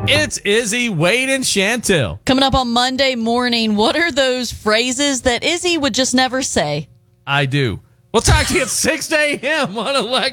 It's Izzy, Wade, and Chantel. Coming up on Monday morning, what are those phrases that Izzy would just never say? I do. We'll talk to you at 6 a.m. on Election.